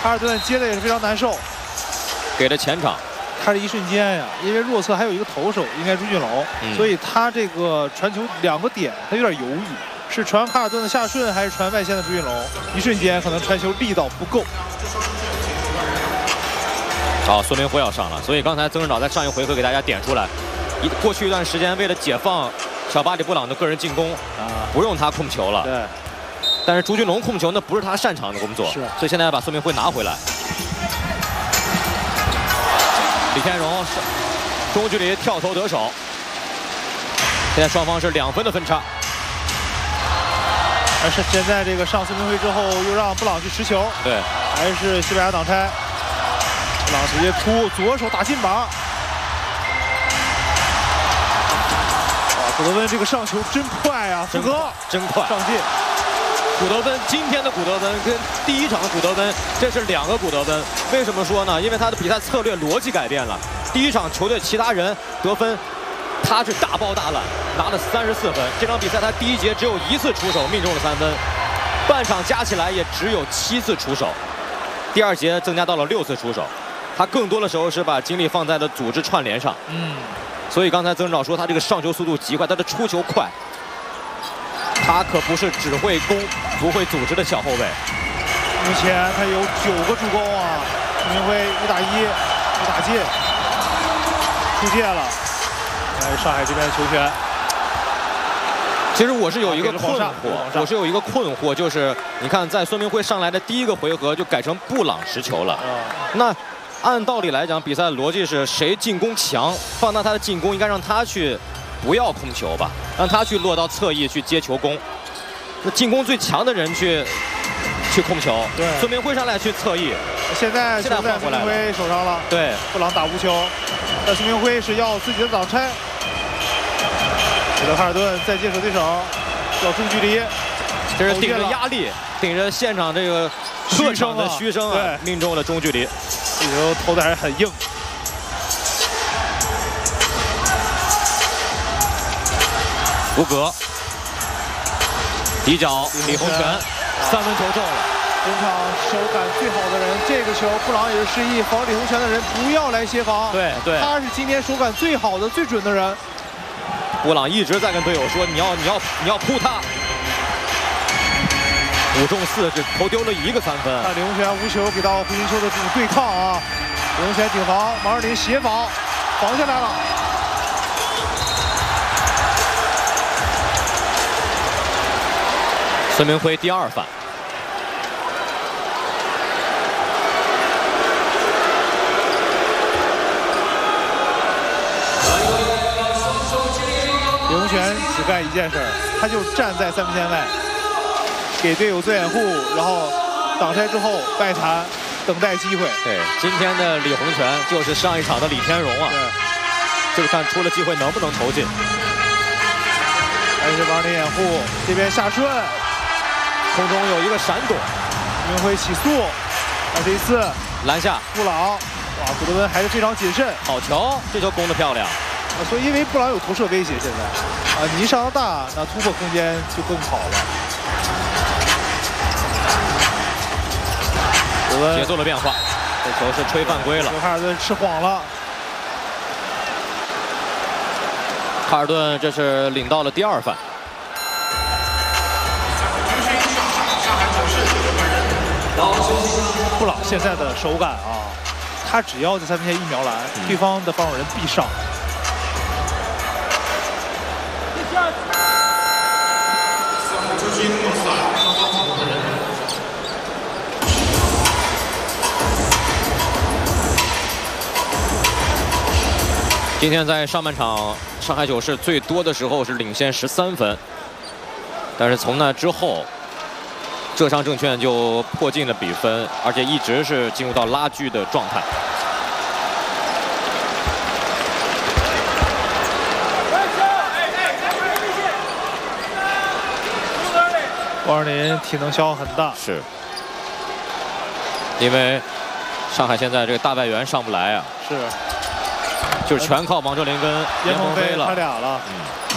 哈尔顿接的也是非常难受， 给了前场。 他是一瞬间呀，因为弱侧还有一个投手，应该朱俊楼，所以他这个传球2个点，他有点犹豫，是传哈尔顿的夏顺还是传外线的朱俊楼？一瞬间可能传球力道不够。 好，孙明辉要上了，所以刚才曾指导在上一回合给大家点出来，过去一段时间为了解放小巴里布朗的个人进攻，不用他控球了。 对。 但是朱俊龙控球那不是他擅长的工作，所以现在要把孙明辉拿回来。李天荣中距离跳投得手，现在双方是2分的分差。 而是现在这个上孙明辉之后，又让布朗去持球， 对， 还是西班牙挡拆，布朗直接突左手打进板。啊，古德温这个上球真快啊，福哥真快上进。 古德温今天的古德温跟第一场的古德温，这是2个古德温。为什么说呢？因为他的比赛策略逻辑改变了。第一场球队其他人得分，他是大包大揽，拿了34分。这场比赛他第一节只有1次出手，命中了3分，半场加起来也只有7次出手。第2节增加到了6次出手，他更多的时候是把精力放在了组织串联上。所以刚才曾指导说他这个上球速度极快，他的出球快。他可不是只会攻不会组织的小后卫。 目前他有9个助攻啊，孙明辉1打1，不打进，出界了。来，上海这边的球权。 其实我是有一个困惑，就是你看，在孙明辉上来的第1个回合就改成布朗持球了。那按道理来讲，比赛的逻辑是谁进攻强，放大他的进攻，应该让他去。不要控球吧，让他去落到侧翼去接球攻。那进攻最强的人去控球。对，孙明辉上来去侧翼。现在球在孙明辉手上了。对，布朗打无球，但孙明辉是要自己的挡拆。 哈尔顿再接手对手，要中距离， 这是顶着压力，顶着现场这个客场的嘘声啊，命中了中距离。 这时候投的还是很硬。 福格，底角李洪权，3分球中了。 本场手感最好的人，这个球布朗也是示意防李洪权的人不要来协防。对，他是今天手感最好的、最准的人。 布朗一直在跟队友说：“你要扑他。”5中4，只投丢了1个3分。 看李洪权无球给到胡金秋的这种对抗啊，李洪权顶防，马尔林协防，防下来了。 孙明辉第2犯， 李洪权只干一件事，他就站在3分线外，给队友做掩护，然后挡拆之后外弹，等待机会。 对，今天的李洪权就是上一场的李天荣啊。对，就是看出了机会能不能投进。 还是王林掩护，这边夏顺。 空中有一个闪躲， 孙明辉起速，这一次篮下布朗，哇，古德温还是非常谨慎， 好球，这球攻得漂亮。 所以因为布朗有投射威胁，现在你一上到大，那突破空间就更好了。古德温节奏的变化，这球是吹犯规了。 哈尔顿吃晃了， 哈尔顿这是领到了第2犯。 布朗现在的手感啊，他只要在3分线一瞄篮，对方的防守人必上。 今天在上半场，上海九市最多的时候是领先13分，但是从那之后。浙商证券就迫近了比分，而且一直是进入到拉锯的状态。 王尔林体能消耗很大， 是，因为上海现在这个大外援上不来啊， 是， 就是全靠王哲林跟严鹏飞了， 他俩了。